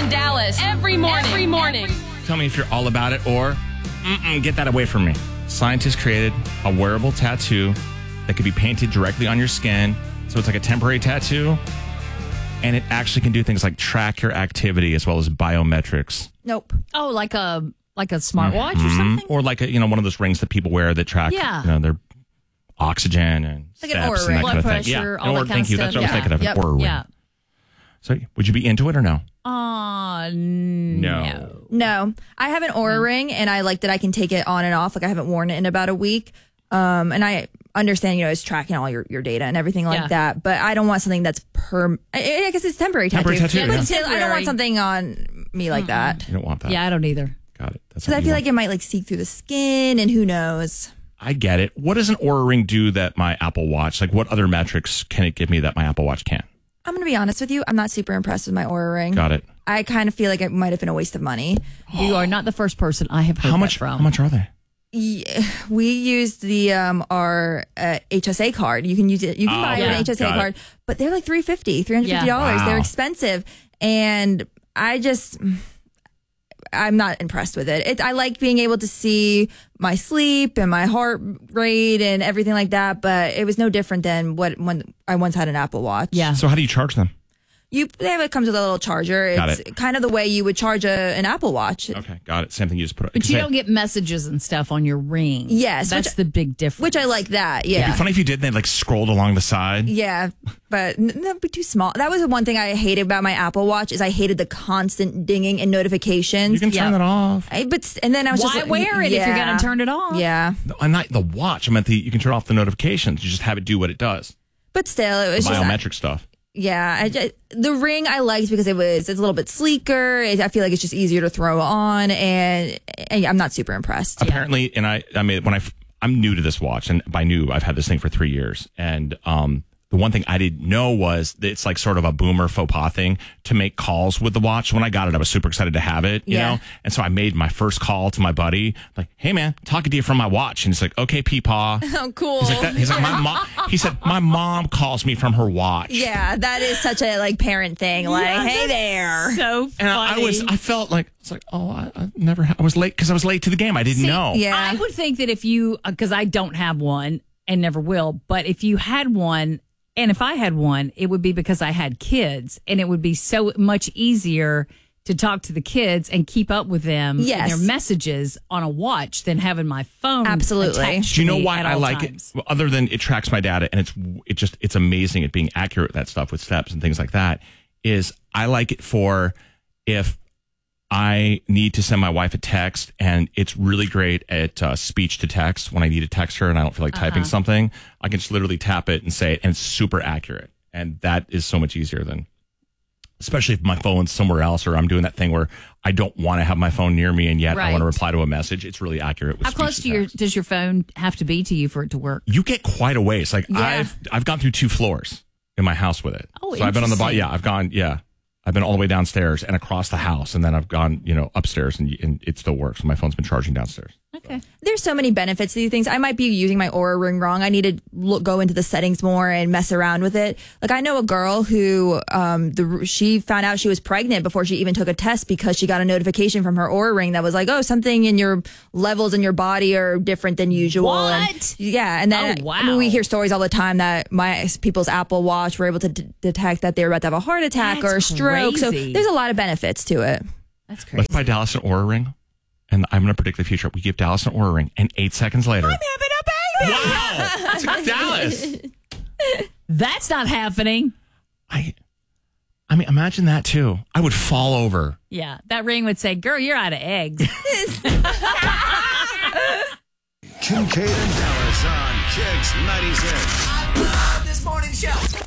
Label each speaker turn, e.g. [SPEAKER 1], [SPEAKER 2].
[SPEAKER 1] and Dallas every morning.
[SPEAKER 2] Tell me if you're all about it or get that away from me. Scientists created a wearable tattoo that could be painted directly on your skin. So it's like a temporary tattoo. And it actually can do things like track your activity as well as biometrics.
[SPEAKER 3] Nope.
[SPEAKER 4] Oh, like a smartwatch or something?
[SPEAKER 2] Or like one of those rings that people wear that track their oxygen and
[SPEAKER 3] like
[SPEAKER 2] steps
[SPEAKER 3] an Oura
[SPEAKER 2] and
[SPEAKER 3] ring.
[SPEAKER 2] that kind of
[SPEAKER 4] Blood
[SPEAKER 2] thing.
[SPEAKER 4] pressure,
[SPEAKER 2] Yeah.
[SPEAKER 4] all that kind
[SPEAKER 2] Thank
[SPEAKER 4] of
[SPEAKER 2] you.
[SPEAKER 4] stuff.
[SPEAKER 2] That's what I was thinking of.
[SPEAKER 3] Yep.
[SPEAKER 2] An Oura ring.
[SPEAKER 4] Yeah.
[SPEAKER 2] So would you be into it or no?
[SPEAKER 4] No.
[SPEAKER 3] No. I have an Oura ring, and I like that I can take it on and off. Like, I haven't worn it in about a week. And I understand, it's tracking all your data and everything like that. But I don't want something that's I guess it's temporary tattoo.
[SPEAKER 2] Temporary tattoo,
[SPEAKER 3] But
[SPEAKER 2] yeah.
[SPEAKER 3] still, I don't want something on me like that.
[SPEAKER 2] You don't want that.
[SPEAKER 4] Yeah, I don't either.
[SPEAKER 2] Got it. That's
[SPEAKER 3] Because I feel like it might seep through the skin, and who knows.
[SPEAKER 2] I get it. What does an Oura ring do that my Apple Watch, like what other metrics can it give me that my Apple Watch can't?
[SPEAKER 3] I'm going to be honest with you. I'm not super impressed with my Oura ring.
[SPEAKER 2] Got it.
[SPEAKER 3] I kind of feel like it might have been a waste of money.
[SPEAKER 4] You are not the first person I have heard
[SPEAKER 2] How much are they?
[SPEAKER 3] We used our HSA card. You can use it. You can buy an HSA card, but they're like $350.
[SPEAKER 2] Wow.
[SPEAKER 3] They're expensive, and I'm not impressed with it. I like being able to see my sleep and my heart rate and everything like that, but it was no different than when I once had an Apple Watch.
[SPEAKER 4] Yeah.
[SPEAKER 2] So how do you charge them?
[SPEAKER 3] It comes with a little charger. It's kind of the way you would charge an Apple Watch.
[SPEAKER 2] Okay, got it. Same thing. You just put it.
[SPEAKER 4] But you don't get messages and stuff on your ring.
[SPEAKER 3] Yes.
[SPEAKER 4] That's the big difference.
[SPEAKER 3] Which I like that. Yeah.
[SPEAKER 2] It'd be funny if you did and they scrolled along the side.
[SPEAKER 3] Yeah, but that'd be too small. That was the one thing I hated about my Apple Watch is I hated the constant dinging and notifications.
[SPEAKER 2] You can turn that off.
[SPEAKER 3] And then I was
[SPEAKER 4] Why
[SPEAKER 3] just like,
[SPEAKER 4] wear it if you're going to turn it off?
[SPEAKER 3] Yeah,
[SPEAKER 2] I'm not the watch. I meant you can turn off the notifications. You just have it do what it does.
[SPEAKER 3] but still, it was
[SPEAKER 2] The
[SPEAKER 3] just
[SPEAKER 2] biometric stuff.
[SPEAKER 3] Yeah, the ring I liked because it's a little bit sleeker. I feel like it's just easier to throw on, and I'm not super impressed.
[SPEAKER 2] Apparently, and I'm new to this watch, and by new, I've had this thing for 3 years, and the one thing I didn't know was that it's like sort of a boomer faux pas thing to make calls with the watch. When I got it, I was super excited to have it, you know? And so I made my first call to my buddy, like, hey man, talking to you from my watch. And he's like, okay, Peepaw.
[SPEAKER 3] Oh, cool.
[SPEAKER 2] He's like, my mom, he said, my mom calls me from her watch.
[SPEAKER 3] Yeah, that is such a parent thing. Like, hey there.
[SPEAKER 4] So funny.
[SPEAKER 2] And I felt like, it's like, I was late because I was late to the game. I didn't know.
[SPEAKER 3] Yeah.
[SPEAKER 4] I would think that if you, because I don't have one and never will, but if you had one, and if I had one, it would be because I had kids, and it would be so much easier to talk to the kids and keep up with them and their messages on a watch than having my phone.
[SPEAKER 3] Absolutely.
[SPEAKER 2] Do you know why I like it? Well, other than it tracks my data, and it's amazing at being accurate with that stuff with steps and things like that. Is I like it for if I need to send my wife a text, and it's really great at speech to text when I need to text her and I don't feel like typing something. I can just literally tap it and say it, and it's super accurate. And that is so much easier than, especially if my phone's somewhere else or I'm doing that thing where I don't want to have my phone near me and yet I want to reply to a message. It's really accurate with
[SPEAKER 4] How close does your phone have to be to you for it to work?
[SPEAKER 2] You get quite a ways. Like I've gone through 2 floors in my house with it.
[SPEAKER 4] Oh,
[SPEAKER 2] so I've been on the bottom. Yeah, I've been all the way downstairs and across the house, and then I've gone, upstairs, and it still works. My phone's been charging downstairs.
[SPEAKER 4] Okay.
[SPEAKER 3] There's so many benefits to these things. I might be using my Oura ring wrong. I need to go into the settings more and mess around with it. Like, I know a girl who she found out she was pregnant before she even took a test because she got a notification from her Oura ring that was like, oh, something in your levels in your body are different than usual.
[SPEAKER 4] What?
[SPEAKER 3] And then we hear stories all the time that people's Apple Watch were able to detect that they were about to have a heart attack or a stroke.
[SPEAKER 4] Crazy.
[SPEAKER 3] So there's a lot of benefits to it.
[SPEAKER 4] That's crazy.
[SPEAKER 2] Let's buy Dallas an Oura ring, and I'm going to predict the future. We give Dallas an Ring ring, and 8 seconds later,
[SPEAKER 3] I'm having a baby.
[SPEAKER 2] wow, that's Dallas.
[SPEAKER 4] That's not happening.
[SPEAKER 2] I mean, imagine that too. I would fall over.
[SPEAKER 4] Yeah, that ring would say, "Girl, you're out of eggs."
[SPEAKER 5] Kincaid and Dallas on Kicks 96.
[SPEAKER 6] I love this morning show.